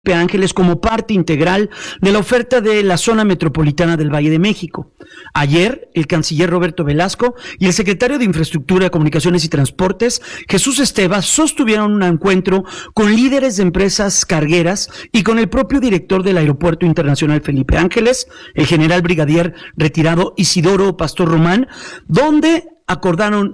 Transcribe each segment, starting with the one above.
Ángeles como parte integral de la oferta de la zona metropolitana del Valle de México. Ayer, el canciller Roberto Velasco y el secretario de Infraestructura, Comunicaciones y Transportes, Jesús Esteva, sostuvieron un encuentro con líderes de empresas cargueras y con el propio director del Aeropuerto Internacional Felipe Ángeles, el general brigadier retirado Isidoro Pastor Román, donde acordaron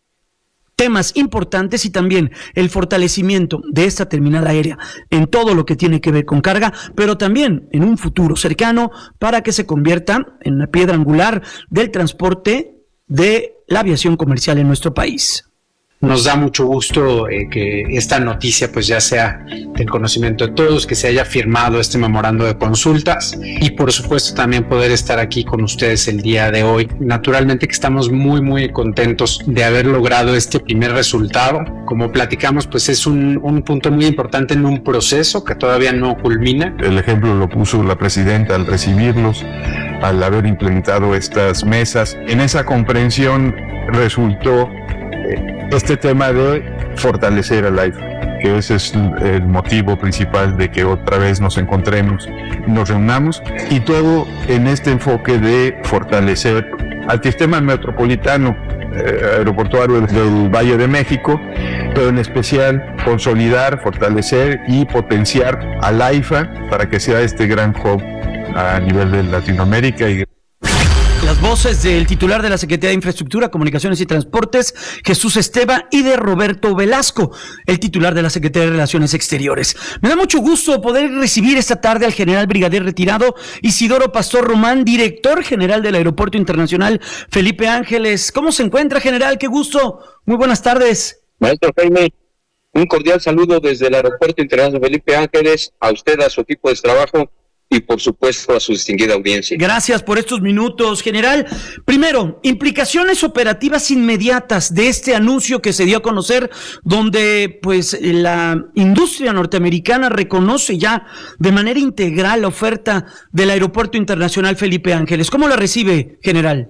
temas importantes y también el fortalecimiento de esta terminal aérea en todo lo que tiene que ver con carga, pero también en un futuro cercano para que se convierta en una piedra angular del transporte de la aviación comercial en nuestro país. Nos da mucho gusto que esta noticia pues ya sea del conocimiento de todos, que se haya firmado este memorando de consultas y por supuesto también poder estar aquí con ustedes el día de hoy. Naturalmente que estamos muy contentos de haber logrado este primer resultado. Como platicamos, pues es un punto muy importante en un proceso que todavía no culmina. El ejemplo lo puso la presidenta al recibirlos, al haber implementado estas mesas. En esa comprensión resultó este tema de fortalecer al AIFA, que ese es el motivo principal de que otra vez nos encontremos, nos reunamos, y todo en este enfoque de fortalecer al sistema metropolitano aeroportuario del Valle de México, pero en especial consolidar, fortalecer y potenciar al AIFA para que sea este gran hub a nivel de Latinoamérica. Y las voces del titular de la Secretaría de Infraestructura, Comunicaciones y Transportes, Jesús Esteva, y de Roberto Velasco, el titular de la Secretaría de Relaciones Exteriores. Me da mucho gusto poder recibir esta tarde al general brigadier retirado Isidoro Pastor Román, director general del Aeropuerto Internacional Felipe Ángeles. ¿Cómo se encuentra, general? ¡Qué gusto! Muy buenas tardes. Maestro Jaime, un cordial saludo desde el Aeropuerto Internacional Felipe Ángeles, a usted, a su equipo de trabajo, y por supuesto a su distinguida audiencia. Gracias por estos minutos, general. Primero, implicaciones operativas inmediatas de este anuncio que se dio a conocer, donde pues la industria norteamericana reconoce ya de manera integral la oferta del Aeropuerto Internacional Felipe Ángeles. ¿Cómo la recibe, general?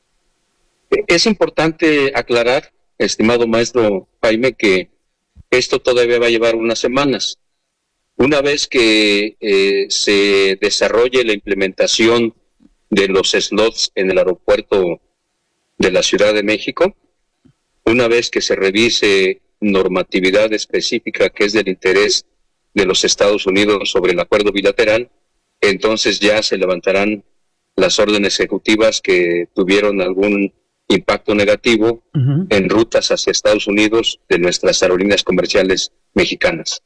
Es importante aclarar, estimado maestro Jaime, que esto todavía va a llevar unas semanas. Una vez que se desarrolle la implementación de los slots en el aeropuerto de la Ciudad de México, una vez que se revise normatividad específica que es del interés de los Estados Unidos sobre el acuerdo bilateral, entonces ya se levantarán las órdenes ejecutivas que tuvieron algún impacto negativo en rutas hacia Estados Unidos de nuestras aerolíneas comerciales mexicanas.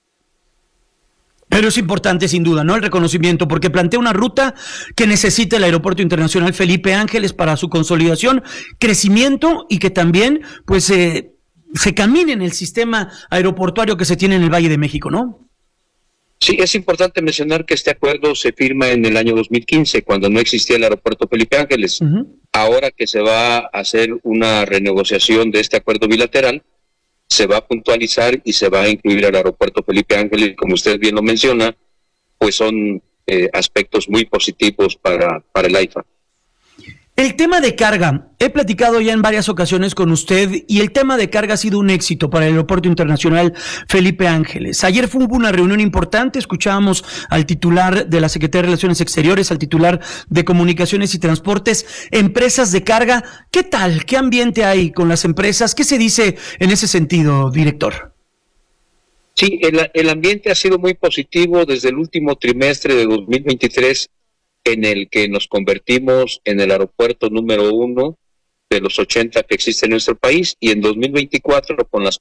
Pero es importante sin duda, ¿no?, el reconocimiento, porque plantea una ruta que necesita el Aeropuerto Internacional Felipe Ángeles para su consolidación, crecimiento y que también pues se camine en el sistema aeroportuario que se tiene en el Valle de México, ¿no? Sí, es importante mencionar que este acuerdo se firma en el año 2015, cuando no existía el Aeropuerto Felipe Ángeles. Ahora que se va a hacer una renegociación de este acuerdo bilateral, se va a puntualizar y se va a incluir al Aeropuerto Felipe Ángeles, como usted bien lo menciona, pues son aspectos muy positivos para el AIFA. El tema de carga, he platicado ya en varias ocasiones con usted y el tema de carga ha sido un éxito para el Aeropuerto Internacional Felipe Ángeles. Ayer hubo una reunión importante, escuchábamos al titular de la Secretaría de Relaciones Exteriores, al titular de Comunicaciones y Transportes, empresas de carga. ¿Qué tal? ¿Qué ambiente hay con las empresas? ¿Qué se dice en ese sentido, director? Sí, el ambiente ha sido muy positivo desde el último trimestre de 2023, en el que nos convertimos en el aeropuerto número 1 de los 80 que existen en nuestro país, y en 2024, con las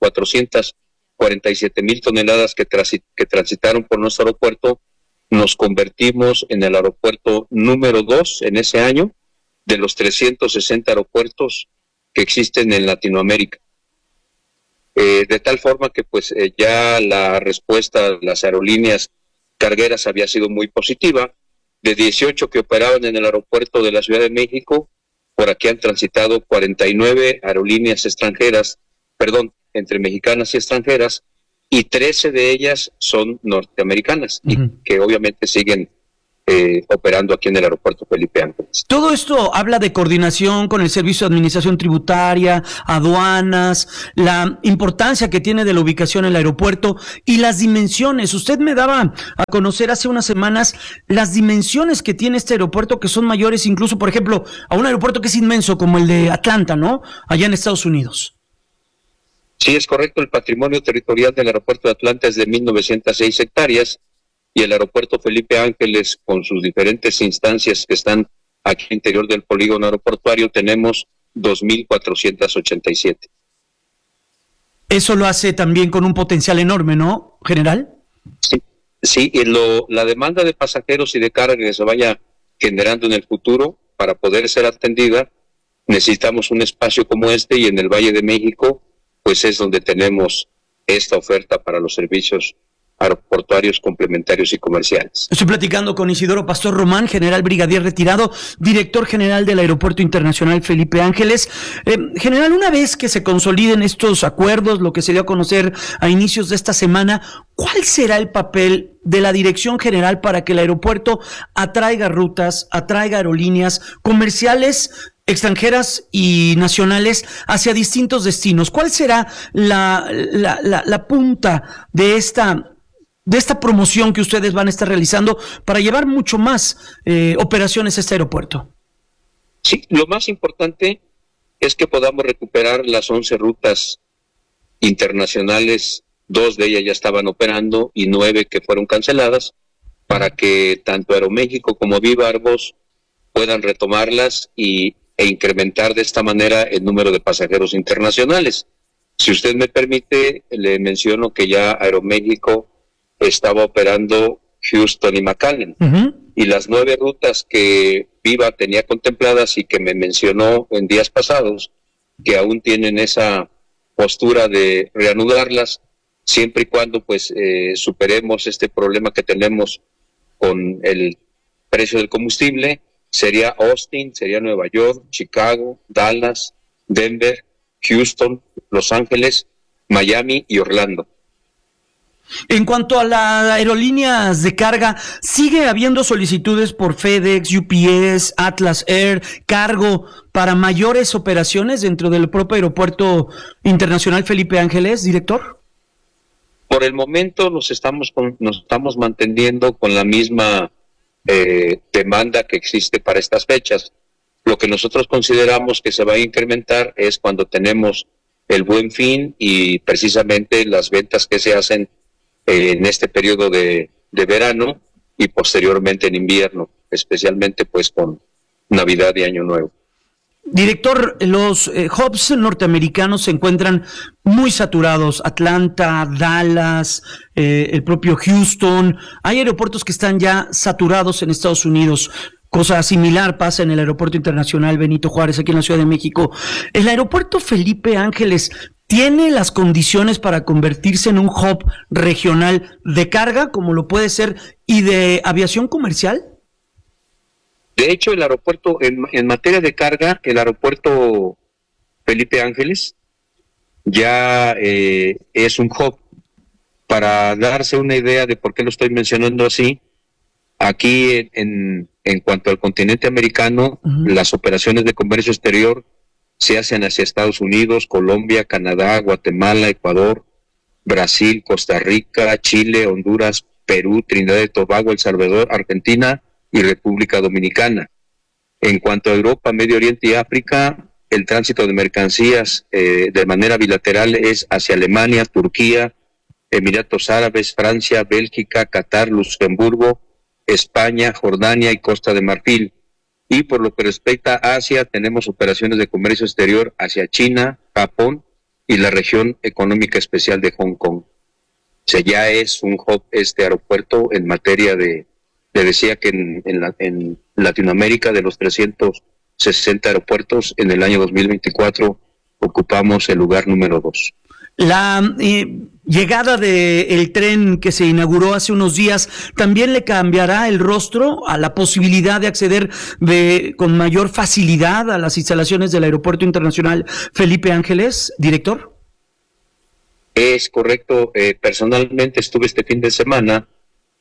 447,000 toneladas que transitaron por nuestro aeropuerto, nos convertimos en el aeropuerto número 2 en ese año de los 360 aeropuertos que existen en Latinoamérica. De tal forma que pues ya la respuesta de las aerolíneas cargueras había sido muy positiva. De 18 que operaban en el aeropuerto de la Ciudad de México, por aquí han transitado 49 aerolíneas extranjeras, entre mexicanas y extranjeras, y 13 de ellas son norteamericanas, y que obviamente siguen operando aquí en el aeropuerto Felipe Ángeles. Todo esto habla de coordinación con el Servicio de Administración Tributaria, aduanas, la importancia que tiene de la ubicación en el aeropuerto y las dimensiones. Usted me daba a conocer hace unas semanas las dimensiones que tiene este aeropuerto, que son mayores incluso, por ejemplo, a un aeropuerto que es inmenso como el de Atlanta, ¿no? Allá en Estados Unidos. Sí, es correcto. El patrimonio territorial del aeropuerto de Atlanta es de 1,906 hectáreas. Y el aeropuerto Felipe Ángeles, con sus diferentes instancias que están aquí al interior del polígono aeroportuario, tenemos 2,487. Eso lo hace también con un potencial enorme, ¿no, general? Sí, y la demanda de pasajeros y de carga que se vaya generando en el futuro, para poder ser atendida, necesitamos un espacio como este, y en el Valle de México, pues es donde tenemos esta oferta para los servicios aeroportuarios complementarios y comerciales. Estoy platicando con Isidoro Pastor Román, general brigadier retirado, director general del Aeropuerto Internacional Felipe Ángeles. General, una vez que se consoliden estos acuerdos, lo que se dio a conocer a inicios de esta semana, ¿cuál será el papel de la dirección general para que el aeropuerto atraiga rutas, atraiga aerolíneas comerciales extranjeras y nacionales hacia distintos destinos? ¿Cuál será la punta de esta promoción que ustedes van a estar realizando para llevar mucho más operaciones a este aeropuerto? Sí, lo más importante es que podamos recuperar las 11 rutas internacionales, 2 de ellas ya estaban operando y 9 que fueron canceladas, para que tanto Aeroméxico como Viva Aerobús puedan retomarlas e incrementar de esta manera el número de pasajeros internacionales. Si usted me permite, le menciono que ya Aeroméxico estaba operando Houston y McAllen, y las 9 rutas que Viva tenía contempladas y que me mencionó en días pasados, que aún tienen esa postura de reanudarlas, siempre y cuando pues superemos este problema que tenemos con el precio del combustible. Sería Austin, sería Nueva York, Chicago, Dallas, Denver, Houston, Los Ángeles, Miami y Orlando. En cuanto a las aerolíneas de carga, ¿sigue habiendo solicitudes por FedEx, UPS, Atlas Air, Cargo para mayores operaciones dentro del propio Aeropuerto Internacional Felipe Ángeles, director? Por el momento nos estamos manteniendo con la misma demanda que existe para estas fechas. Lo que nosotros consideramos que se va a incrementar es cuando tenemos el Buen Fin y precisamente las ventas que se hacen en este periodo de verano y posteriormente en invierno, especialmente pues con Navidad y Año Nuevo. Director, los hubs norteamericanos se encuentran muy saturados. Atlanta, Dallas, el propio Houston. Hay aeropuertos que están ya saturados en Estados Unidos. Cosa similar pasa en el Aeropuerto Internacional Benito Juárez, aquí en la Ciudad de México. ¿El Aeropuerto Felipe Ángeles tiene las condiciones para convertirse en un hub regional de carga, como lo puede ser, y de aviación comercial? De hecho, el aeropuerto, en materia de carga, el aeropuerto Felipe Ángeles ya es un hub. Para darse una idea de por qué lo estoy mencionando así, aquí en cuanto al continente americano, las operaciones de comercio exterior se hacen hacia Estados Unidos, Colombia, Canadá, Guatemala, Ecuador, Brasil, Costa Rica, Chile, Honduras, Perú, Trinidad y Tobago, El Salvador, Argentina y República Dominicana. En cuanto a Europa, Medio Oriente y África, el tránsito de mercancías de manera bilateral es hacia Alemania, Turquía, Emiratos Árabes, Francia, Bélgica, Qatar, Luxemburgo, España, Jordania y Costa de Marfil. Y por lo que respecta a Asia, tenemos operaciones de comercio exterior hacia China, Japón y la región económica especial de Hong Kong. O sea, ya es un hub este aeropuerto en materia de, le decía que en Latinoamérica, de los 360 aeropuertos, en el año 2024 ocupamos el lugar número 2. La llegada del tren que se inauguró hace unos días también le cambiará el rostro a la posibilidad de acceder con mayor facilidad a las instalaciones del Aeropuerto Internacional Felipe Ángeles, director. Es correcto. Personalmente estuve este fin de semana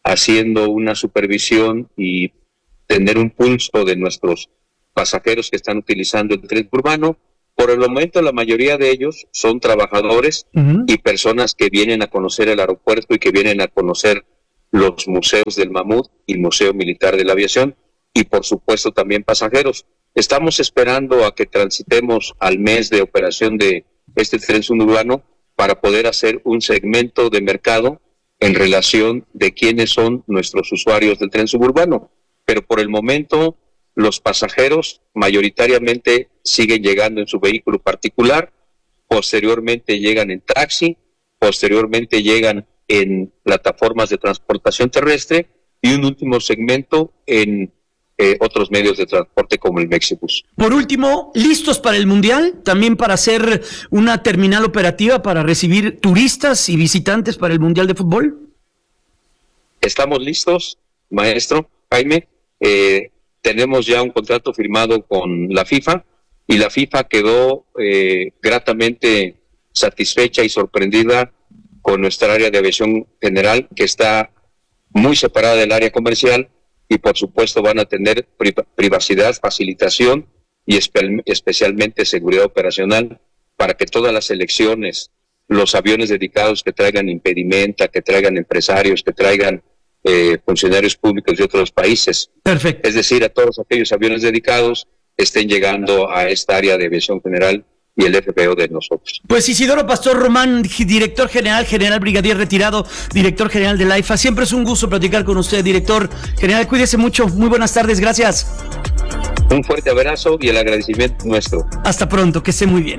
haciendo una supervisión y tener un pulso de nuestros pasajeros que están utilizando el tren urbano. Por el momento, la mayoría de ellos son trabajadores y personas que vienen a conocer el aeropuerto y que vienen a conocer los museos del Mamut y Museo Militar de la Aviación, y por supuesto también pasajeros. Estamos esperando a que transitemos al mes de operación de este tren suburbano para poder hacer un segmento de mercado en relación de quiénes son nuestros usuarios del tren suburbano. Pero por el momento, los pasajeros mayoritariamente siguen llegando en su vehículo particular, posteriormente llegan en taxi, posteriormente llegan en plataformas de transportación terrestre y un último segmento en otros medios de transporte como el Mexibus. Por último, ¿listos para el Mundial? ¿También para hacer una terminal operativa para recibir turistas y visitantes para el Mundial de Fútbol? Estamos listos, maestro Jaime. Tenemos ya un contrato firmado con la FIFA y la FIFA quedó gratamente satisfecha y sorprendida con nuestra área de aviación general, que está muy separada del área comercial, y por supuesto van a tener privacidad, facilitación y especialmente seguridad operacional para que todas las selecciones, los aviones dedicados que traigan impedimenta, que traigan empresarios, que traigan funcionarios públicos de otros países. Perfecto. Es decir, a todos aquellos aviones dedicados estén llegando a esta área de aviación general y el FBO de nosotros. Pues Isidoro Pastor Román, director general, general brigadier retirado, director general de la IFA. Siempre es un gusto platicar con usted, director general. Cuídese mucho. Muy buenas tardes. Gracias. Un fuerte abrazo y el agradecimiento nuestro. Hasta pronto. Que esté muy bien.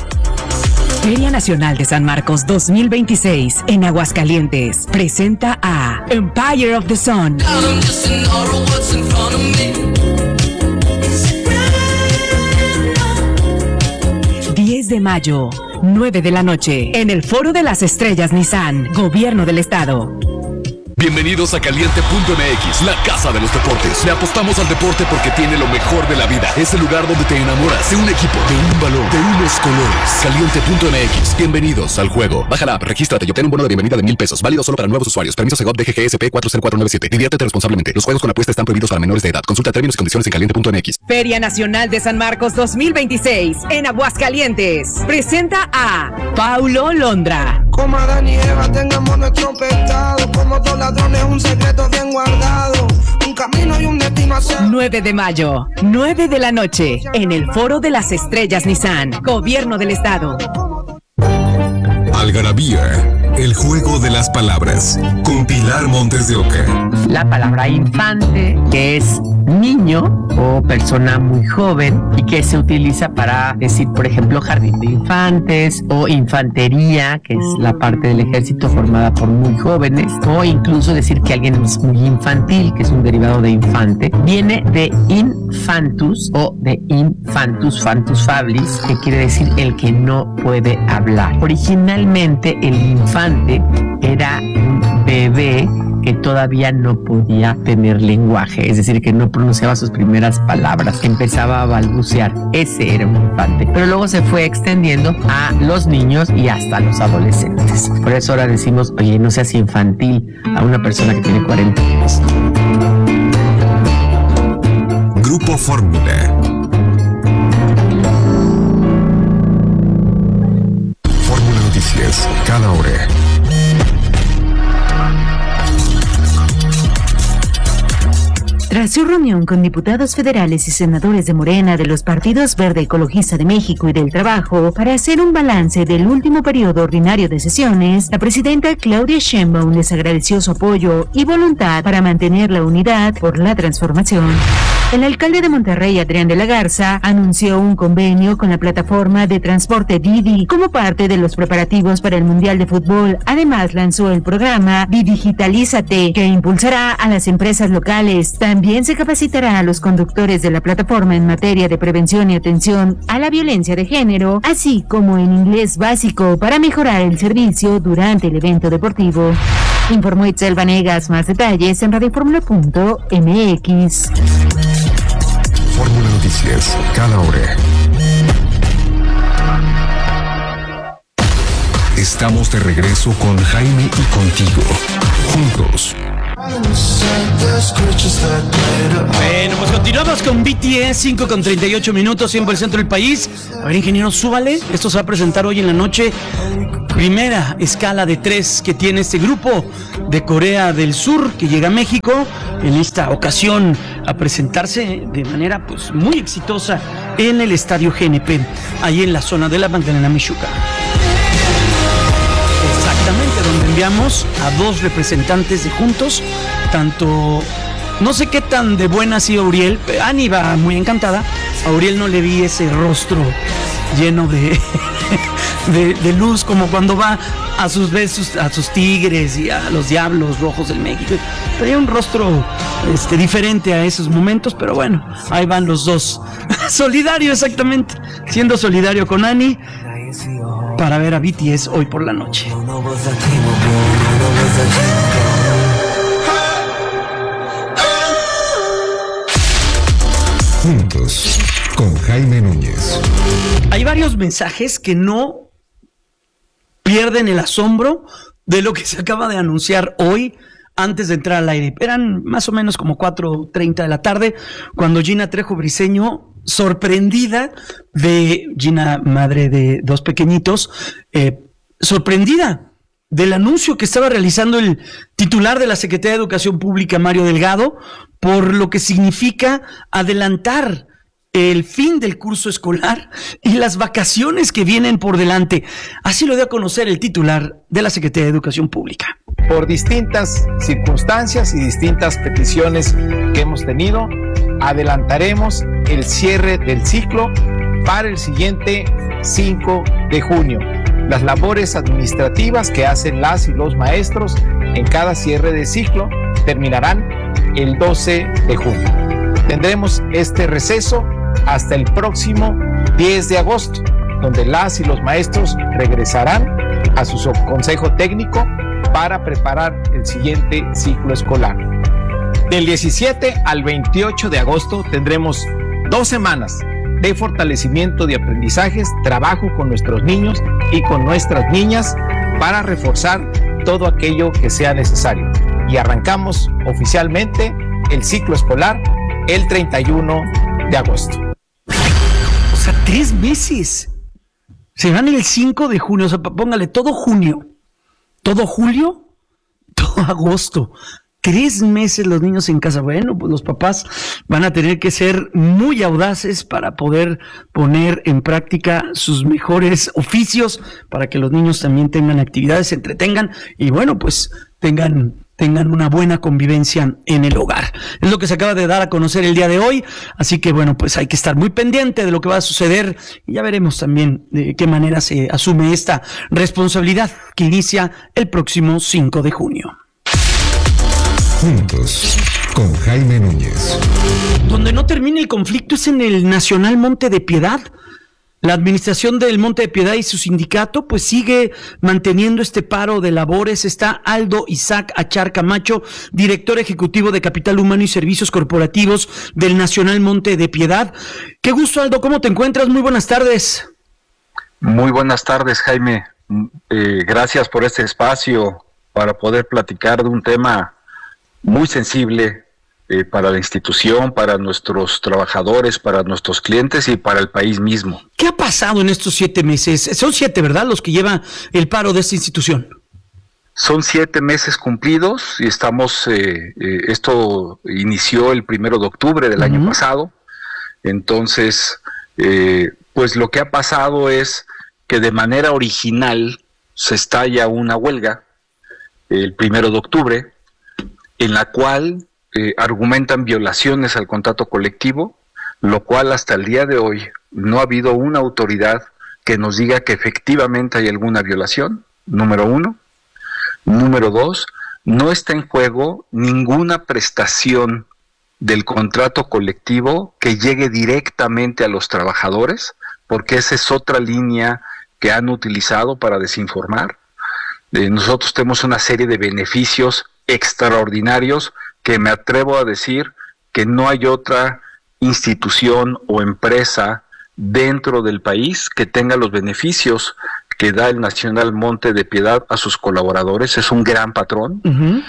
Feria Nacional de San Marcos 2026 en Aguascalientes presenta a Empire of the Sun. 10 de mayo, 9 de la noche, en el Foro de las Estrellas Nissan, Gobierno del Estado. Bienvenidos a Caliente.mx, la casa de los deportes. Le apostamos al deporte porque tiene lo mejor de la vida. Es el lugar donde te enamoras de un equipo, de un balón, de unos colores. Caliente.mx, bienvenidos al juego. Baja la app, regístrate y obtén un bono de bienvenida de $1,000. Válido solo para nuevos usuarios. Permiso Segov DGGSP 40497. Diviértete responsablemente. Los juegos con apuesta están prohibidos para menores de edad. Consulta términos y condiciones en Caliente.mx. Feria Nacional de San Marcos 2026 en Aguascalientes. Presenta a Paulo Londra. Como Adán y Eva tengamos nuestro pecado, como todos ladrones un secreto bien guardado, un camino y un destino hacia... 9 de mayo, 9 de la noche, en el Foro de las Estrellas Nissan, Gobierno del Estado. Algarabía, el juego de las palabras, con Pilar Montes de Oca. La palabra infante, que es niño o persona muy joven y que se utiliza para decir, por ejemplo, jardín de infantes o infantería, que es la parte del ejército formada por muy jóvenes, o incluso decir que alguien es muy infantil, que es un derivado de infante. Viene de infantus o de infantus, fantus fablis, que quiere decir el que no puede hablar. Originalmente el infante era un bebé que todavía no podía tener lenguaje, es decir, que no pronunciaba sus primeras palabras, que empezaba a balbucear. Ese era un infante. Pero luego se fue extendiendo a los niños y hasta los adolescentes. Por eso ahora decimos, oye, no seas infantil a una persona que tiene 40 años. Grupo Fórmula. Fórmula Noticias, cada hora. Tras su reunión con diputados federales y senadores de Morena de los partidos Verde Ecologista de México y del Trabajo para hacer un balance del último periodo ordinario de sesiones, la presidenta Claudia Sheinbaum les agradeció su apoyo y voluntad para mantener la unidad por la transformación. El alcalde de Monterrey, Adrián de la Garza, anunció un convenio con la plataforma de transporte Didi como parte de los preparativos para el Mundial de Fútbol. Además, lanzó el programa Digitalízate, que impulsará a las empresas locales. También se capacitará a los conductores de la plataforma en materia de prevención y atención a la violencia de género, así como en inglés básico para mejorar el servicio durante el evento deportivo. Informó Itzel Vanegas. Más detalles en radioformula.mx. Fórmula Noticias, cada hora. Estamos de regreso con Jaime y contigo. Juntos. Bueno, pues continuamos con BTS, 5 con 38 minutos, siempre el centro del país. A ver, ingeniero, súbale. Esto se va a presentar hoy en la noche. Primera escala de 3 que tiene este grupo de Corea del Sur que llega a México en esta ocasión a presentarse de manera pues muy exitosa en el estadio GNP, ahí en la zona de la Magdalena Mixhuca. Exactamente, donde enviamos a 2 representantes de Juntos, tanto... No sé qué tan de buena ha sido Uriel. Ani va muy encantada. A Uriel no le vi ese rostro lleno de luz como cuando va a sus besos, a sus Tigres y a los Diablos Rojos del México. Tenía un rostro diferente a esos momentos, pero bueno, ahí van los dos. Solidario, exactamente. Siendo solidario con Ani para ver a BTS hoy por la noche. Juntos, con Jaime Núñez. Hay varios mensajes que no pierden el asombro de lo que se acaba de anunciar hoy antes de entrar al aire. Eran más o menos como 4:30 de la tarde cuando Gina Trejo Briceño, sorprendida de Gina, madre de 2 pequeñitos, sorprendida del anuncio que estaba realizando el titular de la Secretaría de Educación Pública, Mario Delgado, por lo que significa adelantar el fin del curso escolar y las vacaciones que vienen por delante. Así lo dio a conocer el titular de la Secretaría de Educación Pública. Por distintas circunstancias y distintas peticiones que hemos tenido, adelantaremos el cierre del ciclo para el siguiente 5 de junio. Las labores administrativas que hacen las y los maestros en cada cierre de ciclo terminarán el 12 de junio. Tendremos este receso hasta el próximo 10 de agosto, donde las y los maestros regresarán a su consejo técnico para preparar el siguiente ciclo escolar. Del 17 al 28 de agosto tendremos 2 semanas de fortalecimiento de aprendizajes, trabajo con nuestros niños y con nuestras niñas para reforzar todo aquello que sea necesario. Y arrancamos oficialmente el ciclo escolar el 31 de agosto. O sea, 3 meses. Se van el 5 de junio, o sea, póngale todo junio, todo julio, todo agosto. 3 meses los niños en casa. Bueno, pues los papás van a tener que ser muy audaces para poder poner en práctica sus mejores oficios, para que los niños también tengan actividades, se entretengan y bueno, pues tengan una buena convivencia en el hogar. Es lo que se acaba de dar a conocer el día de hoy, así que bueno, pues hay que estar muy pendiente de lo que va a suceder y ya veremos también de qué manera se asume esta responsabilidad que inicia el próximo 5 de junio. Juntos, con Jaime Núñez. Donde no termina el conflicto es en el Nacional Monte de Piedad. La administración del Monte de Piedad y su sindicato pues sigue manteniendo este paro de labores. Está Aldo Isaac Achar Camacho, director ejecutivo de Capital Humano y Servicios Corporativos del Nacional Monte de Piedad. Qué gusto, Aldo, ¿cómo te encuentras? Muy buenas tardes. Muy buenas tardes, Jaime. Gracias por este espacio para poder platicar de un tema muy sensible para la institución, para nuestros trabajadores, para nuestros clientes y para el país mismo. ¿Qué ha pasado en estos 7 meses? Son 7, ¿verdad?, los que lleva el paro de esta institución. Son 7 meses cumplidos y estamos, esto inició el 1 de octubre del año pasado. Entonces, pues lo que ha pasado es que de manera original se estalla una huelga el 1 de octubre, en la cual argumentan violaciones al contrato colectivo, lo cual hasta el día de hoy no ha habido una autoridad que nos diga que efectivamente hay alguna violación, número 1. Número 2, no está en juego ninguna prestación del contrato colectivo que llegue directamente a los trabajadores, porque esa es otra línea que han utilizado para desinformar. Nosotros tenemos una serie de beneficios extraordinarios que me atrevo a decir que no hay otra institución o empresa dentro del país que tenga los beneficios que da el Nacional Monte de Piedad a sus colaboradores. Es un gran patrón.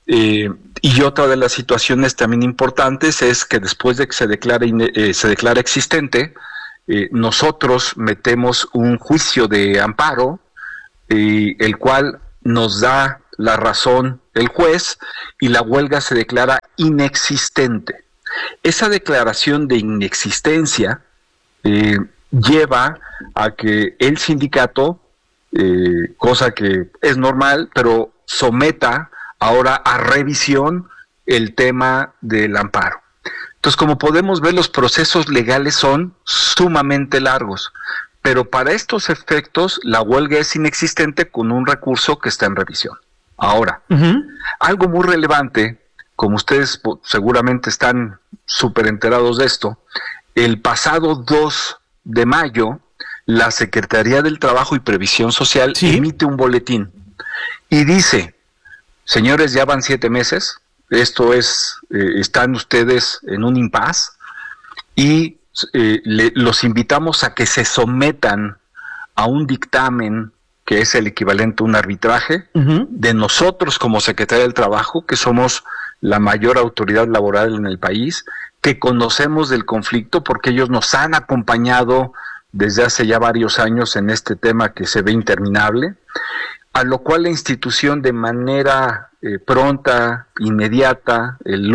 Y otra de las situaciones también importantes es que después de que se declara existente, nosotros metemos un juicio de amparo, el cual nos da la razón el juez, y la huelga se declara inexistente. Esa declaración de inexistencia lleva a que el sindicato, cosa que es normal, pero someta ahora a revisión el tema del amparo. Entonces, como podemos ver, los procesos legales son sumamente largos, pero para estos efectos la huelga es inexistente con un recurso que está en revisión. Ahora, algo muy relevante, como ustedes seguramente están súper enterados de esto, el pasado 2 de mayo, la Secretaría del Trabajo y Previsión Social emite un boletín y dice: señores, ya van 7 meses, esto es, están ustedes en un impas, y los invitamos a que se sometan a un dictamen que es el equivalente a un arbitraje de nosotros como Secretaría del Trabajo, que somos la mayor autoridad laboral en el país, que conocemos del conflicto porque ellos nos han acompañado desde hace ya varios años en este tema que se ve interminable, a lo cual la institución de manera pronta, inmediata, el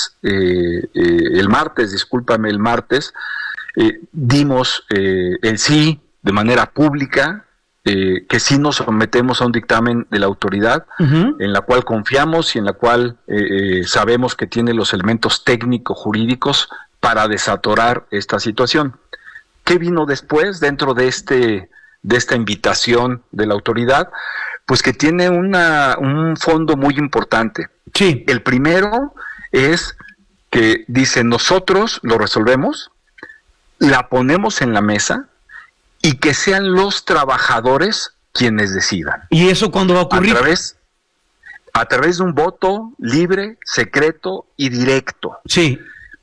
martes, dimos el sí de manera pública, que sí nos sometemos a un dictamen de la autoridad, en la cual confiamos y en la cual sabemos que tiene los elementos técnico-jurídicos para desatorar esta situación. ¿Qué vino después dentro de esta invitación de la autoridad? Pues que tiene un fondo muy importante. Sí. El primero es que dice: nosotros lo resolvemos, la ponemos en la mesa, y que sean los trabajadores quienes decidan. ¿Y eso cuándo va a ocurrir? A través de un voto libre, secreto y directo. Sí.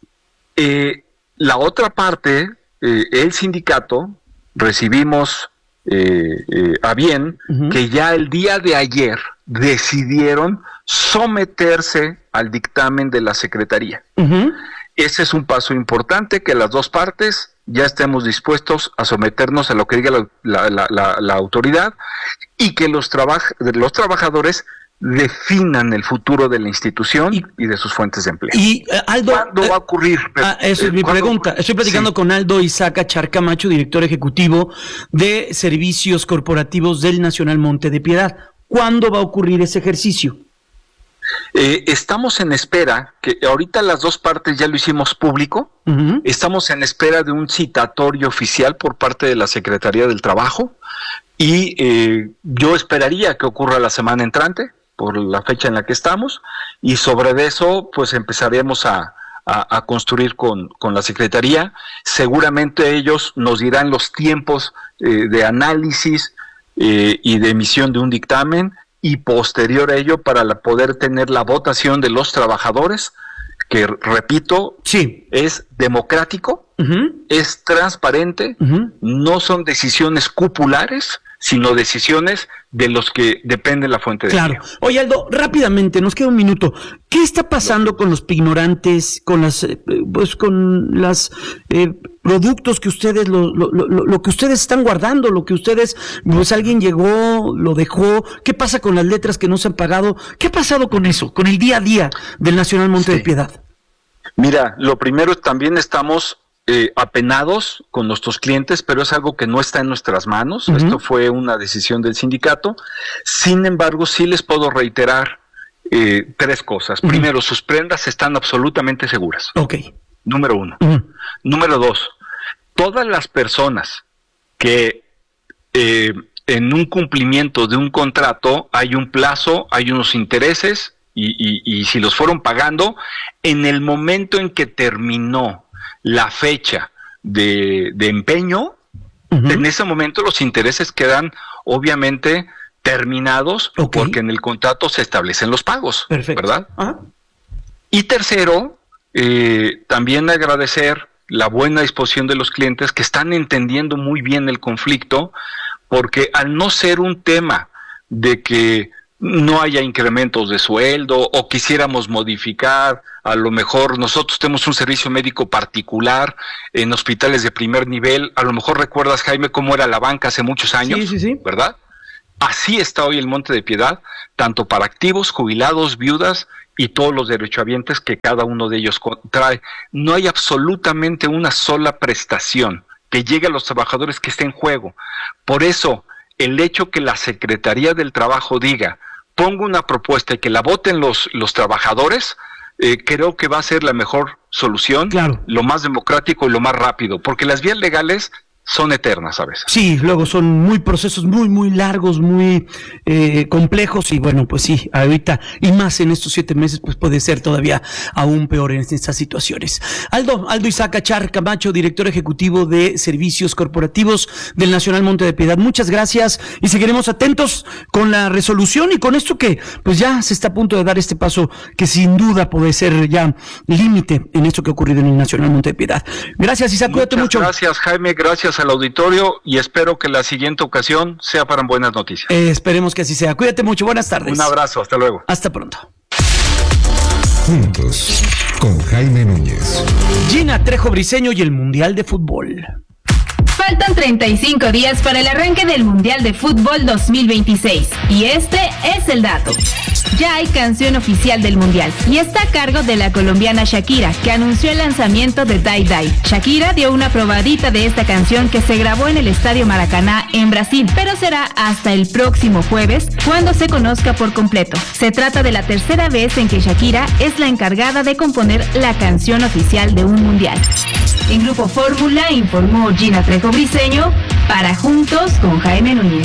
La otra parte, el sindicato, recibimos a bien que ya el día de ayer decidieron someterse al dictamen de la Secretaría. Ese es un paso importante, que las dos partes ya estemos dispuestos a someternos a lo que diga la autoridad, y que los trabajadores definan el futuro de la institución y de sus fuentes de empleo. Y Aldo, ¿cuándo va a ocurrir? Esa es mi pregunta. Estoy platicando con Aldo Isaac Achar Camacho, director ejecutivo de Servicios Corporativos del Nacional Monte de Piedad. ¿Cuándo va a ocurrir ese ejercicio? Estamos en espera, que ahorita las dos partes ya lo hicimos público, estamos en espera de un citatorio oficial por parte de la Secretaría del Trabajo, y yo esperaría que ocurra la semana entrante, por la fecha en la que estamos, y sobre eso pues empezaremos a construir con la Secretaría. Seguramente ellos nos dirán los tiempos de análisis y de emisión de un dictamen, y posterior a ello para poder tener la votación de los trabajadores, que repito, es democrático, es transparente, no son decisiones cupulares, sino decisiones de los que depende la fuente de empleo. Oye, Aldo, rápidamente, nos queda un minuto. ¿Qué está pasando con los pignorantes, con las productos que ustedes, lo que ustedes están guardando, lo que ustedes, pues alguien llegó, lo dejó? ¿Qué pasa con las letras que no se han pagado? ¿Qué ha pasado con eso, con el día a día del Nacional Monte de Piedad? Mira, lo primero, también estamos apenados con nuestros clientes, pero es algo que no está en nuestras manos. Esto fue una decisión del sindicato. Sin embargo, sí les puedo reiterar 3 cosas. Primero, sus prendas están absolutamente seguras. Número 1. Número 2, todas las personas que en un cumplimiento de un contrato hay un plazo, hay unos intereses, y si los fueron pagando, en el momento en que terminó la fecha de empeño, en ese momento los intereses quedan obviamente terminados, porque en el contrato se establecen los pagos, ¿verdad? Y tercero, también agradecer la buena disposición de los clientes, que están entendiendo muy bien el conflicto, porque al no ser un tema de que no haya incrementos de sueldo o quisiéramos modificar, a lo mejor nosotros tenemos un servicio médico particular en hospitales de primer nivel, a lo mejor recuerdas, Jaime, cómo era la banca hace muchos años, sí. ¿Verdad? Así está hoy el Monte de Piedad, tanto para activos, jubilados, viudas y todos los derechohabientes que cada uno de ellos trae. No hay absolutamente una sola prestación que llegue a los trabajadores que esté en juego. Por eso, el hecho que la Secretaría del Trabajo diga, pongo una propuesta y que la voten los trabajadores, creo que va a ser la mejor solución, claro, lo más democrático y lo más rápido, porque las vías legales son eternas a veces. Sí, luego son procesos muy largos, muy complejos, y bueno, pues sí, ahorita, y más en estos 7 meses, pues puede ser todavía aún peor en estas situaciones. Aldo Isaac Achar Camacho, director ejecutivo de Servicios Corporativos del Nacional Monte de Piedad, muchas gracias, y seguiremos atentos con la resolución y con esto que pues ya se está a punto de dar este paso que sin duda puede ser ya límite en esto que ha ocurrido en el Nacional Monte de Piedad. Gracias, Isaac, cuídate mucho. Gracias, Jaime, gracias al auditorio, y espero que la siguiente ocasión sea para buenas noticias. Esperemos que así sea. Cuídate mucho, buenas tardes. Un abrazo, hasta luego. Hasta pronto. Juntos, con Jaime Núñez. Gina Trejo Briceño y el Mundial de Fútbol. Faltan 35 días para el arranque del Mundial de Fútbol 2026, y este es el dato. Ya hay canción oficial del Mundial, y está a cargo de la colombiana Shakira, que anunció el lanzamiento de Die Die. Shakira dio una probadita de esta canción que se grabó en el Estadio Maracaná en Brasil, pero será hasta el próximo jueves cuando se conozca por completo. Se trata de la tercera vez en que Shakira es la encargada de componer la canción oficial de un Mundial. En Grupo Fórmula informó Gina Trejo Briceño para Juntos con Jaime Núñez.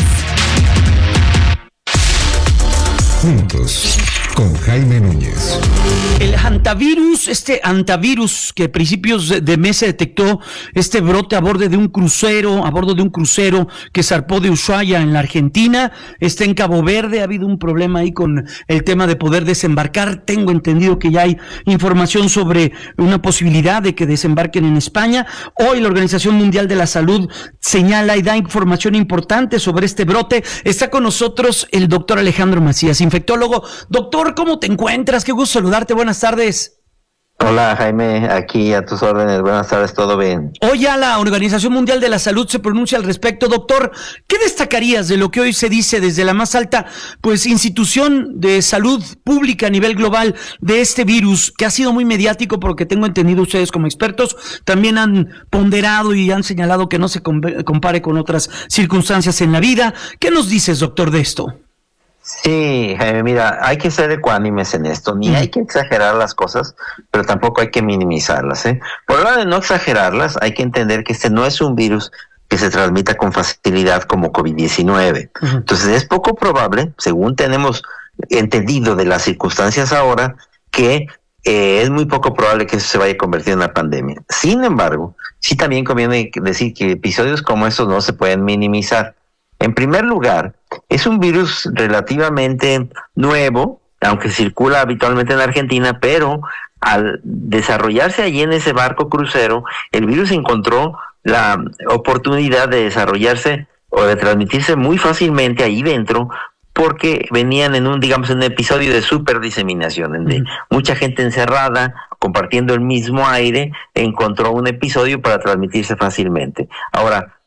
Juntos con Jaime Núñez. El hantavirus que a principios de mes se detectó este brote a bordo de un crucero que zarpó de Ushuaia en la Argentina, está en Cabo Verde. Ha habido un problema ahí con el tema de poder desembarcar. Tengo entendido que ya hay información sobre una posibilidad de que desembarquen en España. Hoy la Organización Mundial de la Salud señala y da información importante sobre este brote. Está con nosotros el doctor Alejandro Macías, infectólogo. Doctor, ¿cómo te encuentras? Qué gusto saludarte, buenas tardes. Hola Jaime, aquí a tus órdenes, buenas tardes, ¿todo bien? Hoy ya la Organización Mundial de la Salud se pronuncia al respecto. Doctor, ¿qué destacarías de lo que hoy se dice desde la más alta institución de salud pública a nivel global de este virus, que ha sido muy mediático, porque tengo entendido ustedes como expertos también han ponderado y han señalado que no se compare con otras circunstancias en la vida? ¿Qué nos dices, doctor, de esto? Sí, Jaime, mira, hay que ser ecuánimes en esto, ni hay que exagerar las cosas, pero tampoco hay que minimizarlas, ¿eh? Por lo de no exagerarlas, hay que entender que este no es un virus que se transmita con facilidad como COVID-19. Entonces es poco probable, según tenemos entendido de las circunstancias ahora, que es muy poco probable que eso se vaya a convertir en una pandemia. Sin embargo, sí también conviene decir que episodios como estos no se pueden minimizar. En primer lugar, es un virus relativamente nuevo, aunque circula habitualmente en Argentina, pero al desarrollarse allí en ese barco crucero, el virus encontró la oportunidad de desarrollarse o de transmitirse muy fácilmente ahí dentro, porque venían en un episodio de superdiseminación, donde mucha gente encerrada, compartiendo el mismo aire, encontró un episodio para transmitirse fácilmente. Ahora,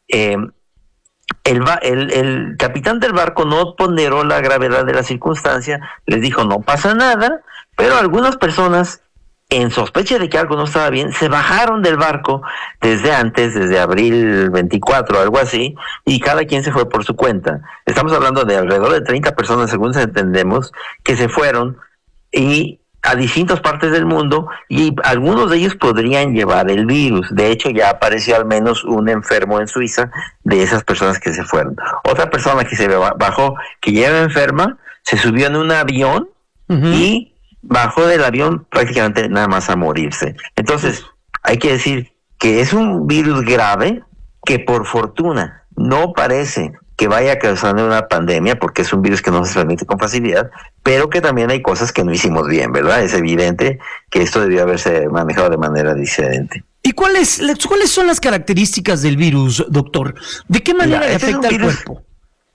el capitán del barco no ponderó la gravedad de la circunstancia, les dijo no pasa nada, pero algunas personas, en sospecha de que algo no estaba bien, se bajaron del barco desde abril 24, algo así, y cada quien se fue por su cuenta. Estamos hablando de alrededor de 30 personas, según entendemos, que se fueron y a distintas partes del mundo, y algunos de ellos podrían llevar el virus. De hecho, ya apareció al menos un enfermo en Suiza de esas personas que se fueron. Otra persona que se bajó, que lleva enferma, se subió en un avión y bajó del avión prácticamente nada más a morirse. Entonces, hay que decir que es un virus grave que por fortuna no parece que vaya causando una pandemia, porque es un virus que no se transmite con facilidad, pero que también hay cosas que no hicimos bien, ¿verdad? Es evidente que esto debió haberse manejado de manera diferente. ¿Y cuáles son las características del virus, doctor? ¿De qué manera le afecta al cuerpo?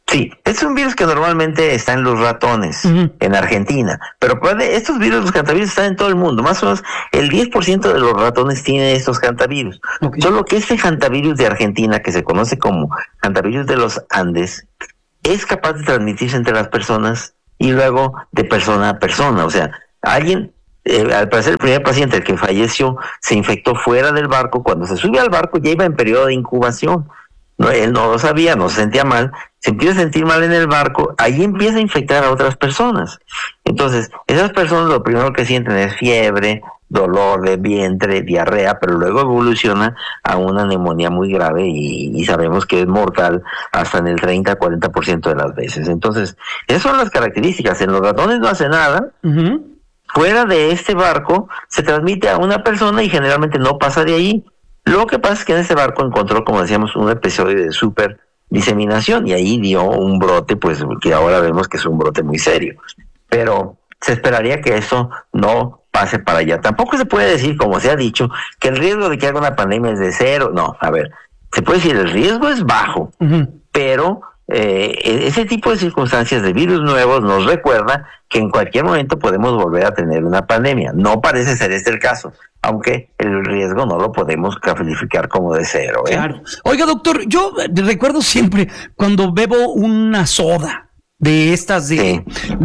Sí, es un virus que normalmente está en los ratones, en Argentina, pero estos virus, los hantavirus, están en todo el mundo. Más o menos el 10% de los ratones tienen estos hantavirus. Solo que este hantavirus de Argentina, que se conoce como hantavirus de los Andes, es capaz de transmitirse entre las personas y luego de persona a persona. O sea, alguien, al parecer el primer paciente, el que falleció, se infectó fuera del barco. Cuando se sube al barco ya iba en periodo de incubación. No, él no lo sabía, no se sentía mal, se empieza a sentir mal en el barco, ahí empieza a infectar a otras personas. Entonces, esas personas lo primero que sienten es fiebre, dolor de vientre, diarrea, pero luego evoluciona a una neumonía muy grave y sabemos que es mortal hasta en el 30-40% de las veces. Entonces, esas son las características. En los ratones no hace nada. Fuera de este barco se transmite a una persona y generalmente no pasa de ahí. Lo que pasa es que en ese barco encontró, como decíamos, un episodio de super diseminación y ahí dio un brote, pues que ahora vemos que es un brote muy serio. Pero se esperaría que eso no pase para allá. Tampoco se puede decir, como se ha dicho, que el riesgo de que haga una pandemia es de 0. No, a ver, se puede decir el riesgo es bajo, pero ese tipo de circunstancias de virus nuevos nos recuerda que en cualquier momento podemos volver a tener una pandemia. No parece ser este el caso, aunque el riesgo no lo podemos calificar como de 0. Claro. Oiga, doctor, yo recuerdo siempre cuando bebo una soda de estas de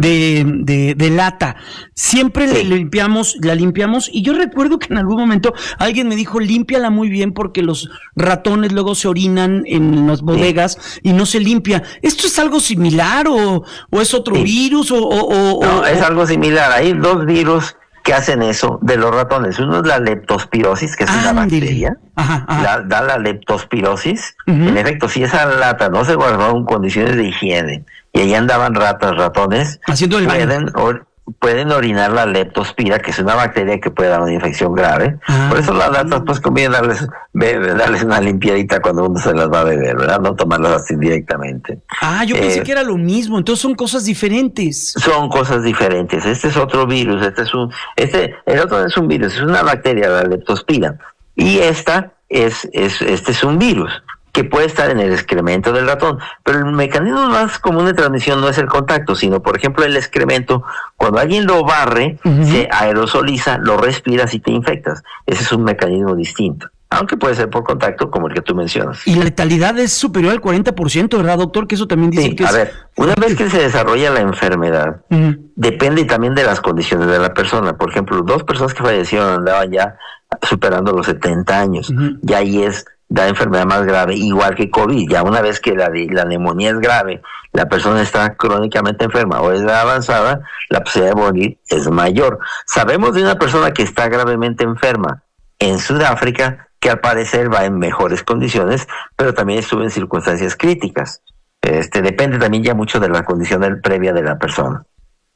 lata, siempre la limpiamos y yo recuerdo que en algún momento alguien me dijo, límpiala muy bien porque los ratones luego se orinan en las bodegas y no se limpia. ¿Esto es algo similar o es otro virus No, es algo similar. Hay 2 virus que hacen eso de los ratones. Uno es la leptospirosis, que es una bacteria. Da la leptospirosis. En efecto, si esa lata no se guardó en condiciones de higiene y ahí andaban ratones, haciendo el pueden orinar la leptospira, que es una bacteria que puede dar una infección grave. Por eso las latas, pues conviene darles una limpiadita cuando uno se las va a beber, ¿verdad? No tomarlas así directamente. Yo pensé que era lo mismo, entonces son cosas diferentes. Son cosas diferentes. Este es otro virus, el otro es un virus, es una bacteria, la leptospira. Y este es un virus que puede estar en el excremento del ratón, pero el mecanismo más común de transmisión no es el contacto, sino, por ejemplo, el excremento. Cuando alguien lo barre, se aerosoliza, lo respiras y te infectas. Ese es un mecanismo distinto, aunque puede ser por contacto, como el que tú mencionas. Y la letalidad es superior al 40%, ¿verdad, doctor? Que eso también dice que a ver, una vez que se desarrolla la enfermedad, depende también de las condiciones de la persona. Por ejemplo, 2 personas que fallecieron andaban ya superando los 70 años, y ahí da enfermedad más grave, igual que COVID. Ya una vez que la neumonía es grave, la persona está crónicamente enferma o es avanzada, la posibilidad de morir es mayor. Sabemos de una persona que está gravemente enferma en Sudáfrica, que al parecer va en mejores condiciones, pero también estuvo en circunstancias críticas. Depende también ya mucho de la condición previa de la persona.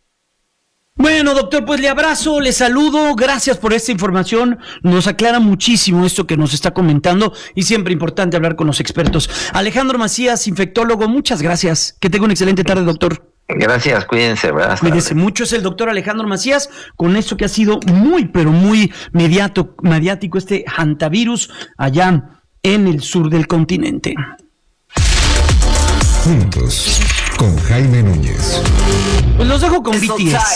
Bueno, doctor, pues le abrazo, le saludo, gracias por esta información, nos aclara muchísimo esto que nos está comentando y siempre importante hablar con los expertos. Alejandro Macías, infectólogo, muchas gracias, que tenga una excelente tarde, doctor. Gracias, cuídense. Cuídense mucho, es el doctor Alejandro Macías, con esto que ha sido muy, pero muy mediático, este hantavirus allá en el sur del continente. Juntos, con Jaime Núñez. Pues los dejo con BTS.